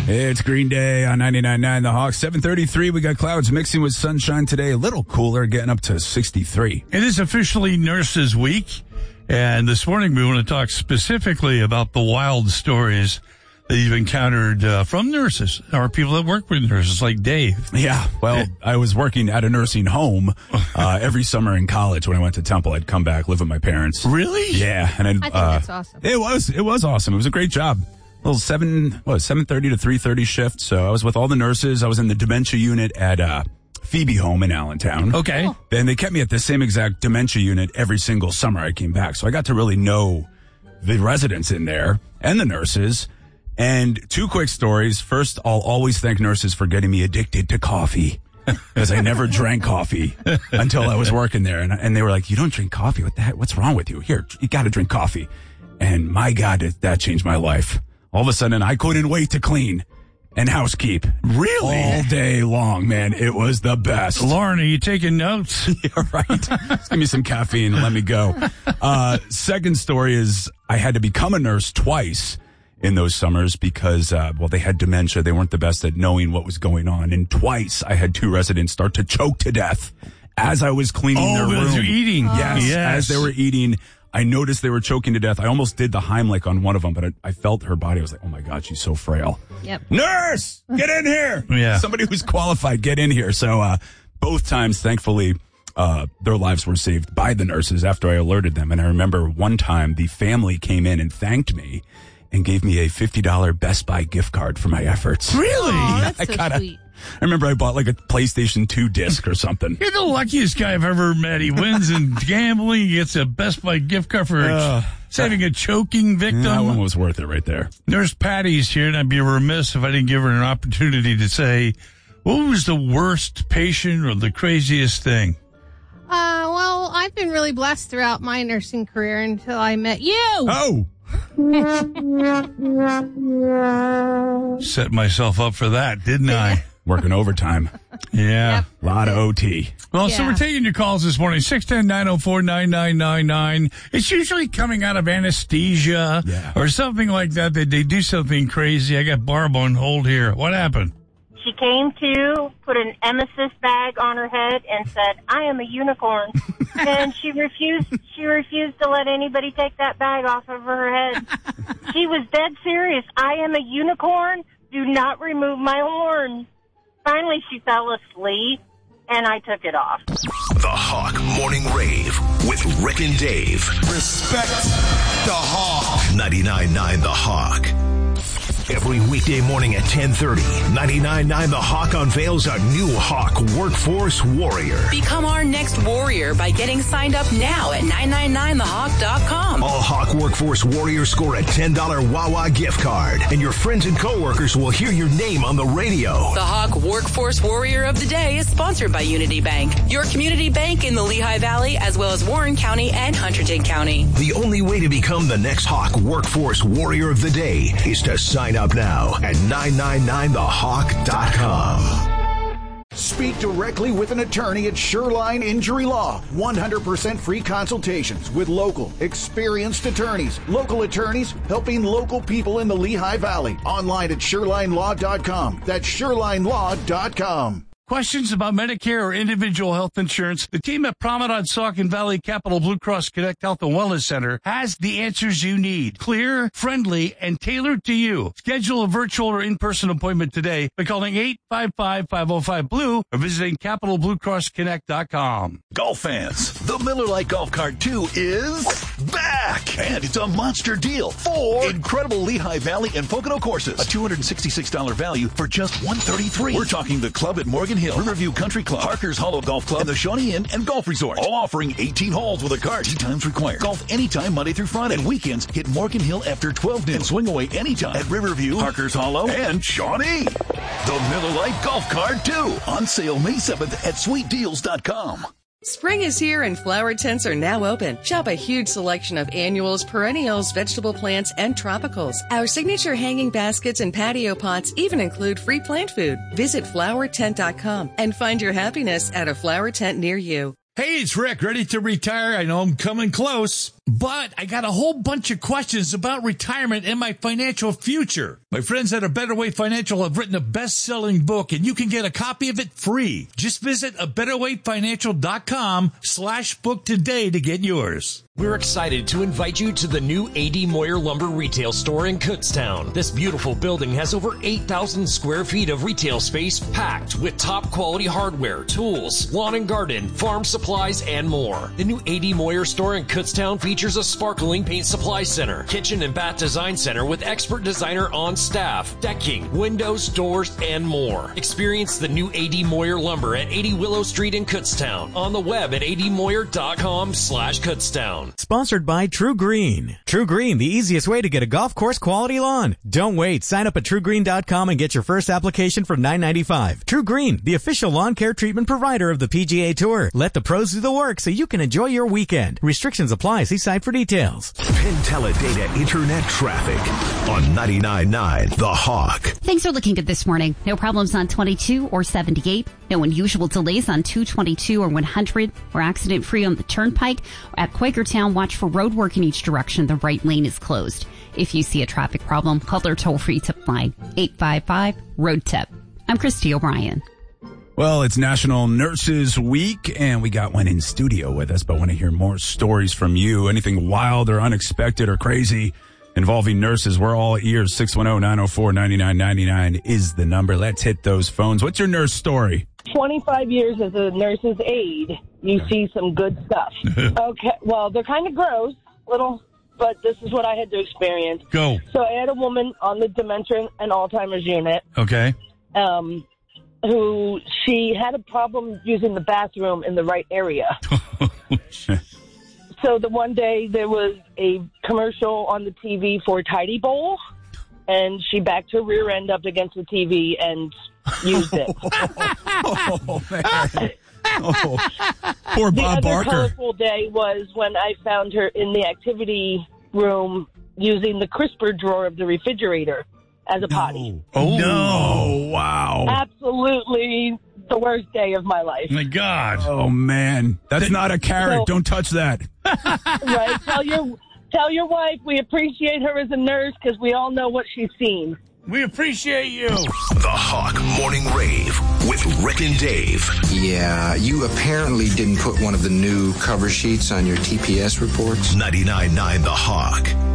It's Green Day on 99.9 The Hawk. 7:33. We got clouds mixing with sunshine today. A little cooler, getting up to 63. It is officially Nurses Week. And this morning we want to talk specifically about the wild stories that you've encountered from nurses or people that work with nurses like Dave. Yeah, well, I was working at a nursing home every summer in college when I went to Temple. I'd come back, live with my parents. Really? Yeah. And I think that's awesome. It was awesome. It was a great job. A little 7:30 to 3:30 shift. So I was with all the nurses. I was in the dementia unit at Phoebe Home in Allentown. Okay. Oh. Then they kept me at the same exact dementia unit every single summer I came back. So I got to really know the residents in there and the nurses. And two quick stories. First, I'll always thank nurses for getting me addicted to coffee because I never drank coffee until I was working there. And they were like, you don't drink coffee? What the heck? What's wrong with you? Here, you got to drink coffee. And my God, that changed my life. All of a sudden, I couldn't wait to clean and housekeep. Really? All day long, man. It was the best. Lauren, are you taking notes? Yeah, right. Just give me some caffeine and let me go. Second story is I had to become a nurse twice in those summers because, they had dementia. They weren't the best at knowing what was going on. And twice I had two residents start to choke to death as I was cleaning their room. Oh, as you're eating. Yes, as they were eating. I noticed they were choking to death. I almost did the Heimlich on one of them, but I felt her body. I was like, oh my God, she's so frail. Yep. Nurse, get in here. Yeah. Somebody who's qualified, get in here. So, both times, thankfully, their lives were saved by the nurses after I alerted them. And I remember one time the family came in and thanked me and gave me a $50 Best Buy gift card for my efforts. Really? Oh, that's so I sweet. I remember I bought like a PlayStation 2 disc or something. You're the luckiest guy I've ever met. He wins in gambling. He gets a Best Buy gift card for saving a choking victim. That one was worth it right there. Nurse Patty's here, and I'd be remiss if I didn't give her an opportunity to say, what was the worst patient or the craziest thing? Well, I've been really blessed throughout my nursing career until I met you. Oh! Set myself up for that, didn't I? Working overtime. Yeah. Yep. A lot of OT. Well, so Yeah. we're taking your calls this morning, 610-904-9999. It's usually coming out of anesthesia or something like that. They do something crazy. I got Barb on hold here. What happened? She came to, put an emesis bag on her head, and said, I am a unicorn. And she refused to let anybody take that bag off of her head. She was dead serious. I am a unicorn. Do not remove my horn. Finally, she fell asleep, and I took it off. The Hawk Morning Rave with Rick and Dave. Respect the Hawk. 99.9 The Hawk. Every weekday morning at 10:30, 99.9 The Hawk unveils a new Hawk Workforce Warrior. Become our next warrior by getting signed up now at 999thehawk.com. All Hawk Workforce Warriors score a $10 Wawa gift card, and your friends and coworkers will hear your name on the radio. The Hawk Workforce Warrior of the Day is sponsored by Unity Bank, your community bank in the Lehigh Valley, as well as Warren County and Hunterdon County. The only way to become the next Hawk Workforce Warrior of the Day is to sign up now at 999thehawk.com. Speak directly with an attorney at Shoreline Injury Law. 100% free consultations with local, experienced attorneys. Local attorneys helping local people in the Lehigh Valley. Online at ShorelineLaw.com. That's ShorelineLaw.com. Questions about Medicare or individual health insurance? The team at Promenade Saucon Valley Capital Blue Cross Connect Health and Wellness Center has the answers you need. Clear, friendly, and tailored to you. Schedule a virtual or in-person appointment today by calling 855-505-BLUE or visiting CapitalBlueCrossConnect.com. Golf fans, the Miller Lite Golf Cart 2 is back! And it's a monster deal. 4 incredible Lehigh Valley and Pocono courses. A $266 value for just $133. We're talking the club at Morgan Hill, Riverview Country Club, Parker's Hollow Golf Club, and the Shawnee Inn and Golf Resort. All offering 18 holes with a cart. 2 times required. Golf anytime Monday through Friday. And weekends hit Morgan Hill after 12 noon. And swing away anytime at Riverview, Parker's Hollow, and Shawnee. The Miller Lite Golf Cart 2. On sale May 7th at sweetdeals.com. Spring is here and flower tents are now open. Shop a huge selection of annuals, perennials, vegetable plants, and tropicals. Our signature hanging baskets and patio pots even include free plant food. Visit flowertent.com and find your happiness at a flower tent near you. Hey, it's Rick, ready to retire. I know I'm coming close. But I got a whole bunch of questions about retirement and my financial future. My friends at A Better Way Financial have written a best-selling book, and you can get a copy of it free. Just visit abetterwayfinancial.com/book today to get yours. We're excited to invite you to the new A.D. Moyer Lumber Retail Store in Kutztown. This beautiful building has over 8,000 square feet of retail space packed with top quality hardware, tools, lawn and garden, farm supplies, and more. The new A.D. Moyer store in Kutztown features a sparkling paint supply center, kitchen and bath design center with expert designer on staff, decking, windows, doors, and more. Experience the new A.D. Moyer Lumber at 80 Willow Street in Kutztown. On the web at admoyer.com/Kutztown. Sponsored by True Green. True Green, the easiest way to get a golf course quality lawn. Don't wait. Sign up at TrueGreen.com and get your first application for $9.95. True Green, the official lawn care treatment provider of the PGA Tour. Let the pros do the work so you can enjoy your weekend. Restrictions apply. See site for details. Penn Teledata Internet traffic on 99.9 The Hawk. Things are looking good this morning. No problems on 22 or 78. No unusual delays on 222 or 100. We're accident free on the Turnpike. At Quakertown, watch for road work in each direction. The right lane is closed. If you see a traffic problem, call their toll-free tip line, 855-ROAD-TIP. I'm Christy O'Brien. Well, it's National Nurses Week, and we got one in studio with us, but want to hear more stories from you. Anything wild or unexpected or crazy involving nurses, we're all ears. 610-904-9999 is the number. Let's hit those phones. What's your nurse story? 25 years as a nurse's aide, you see some good stuff. Okay, well, they're kind of gross, but this is what I had to experience. Go. So I had a woman on the dementia and Alzheimer's unit. Okay. Who she had a problem using the bathroom in the right area. So the one day there was a commercial on the TV for Tidy Bowl, and she backed her rear end up against the TV and used it. Oh, man. Oh. Poor Bob Barker. The other colorful day was when I found her in the activity room using the crisper drawer of the refrigerator as a potty. Oh, no. Wow. Absolutely the worst day of my life. My God. Oh, man. That's not a carrot. So, don't touch that. Right. Tell your wife we appreciate her as a nurse because we all know what she's seen. We appreciate you. The Hawk Morning Rave with Rick and Dave. Yeah, you apparently didn't put one of the new cover sheets on your TPS reports. 99.9 The Hawk.